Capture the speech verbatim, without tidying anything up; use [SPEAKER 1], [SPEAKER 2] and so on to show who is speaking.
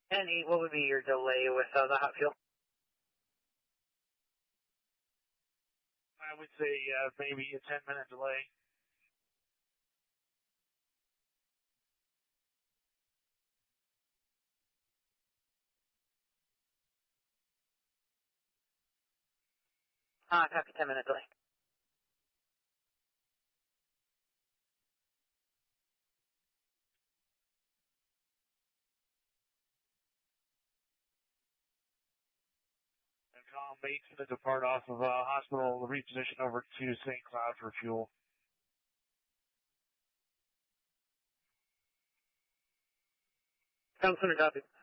[SPEAKER 1] And eight, what would be your delay with uh, the hot fuel?
[SPEAKER 2] I would say uh, maybe a ten minute delay.
[SPEAKER 1] Ah, uh, copy, ten minute delay.
[SPEAKER 2] And column eight's going to depart off of uh, hospital, reposition over to Saint Cloud for fuel.
[SPEAKER 1] Sounds center, copy.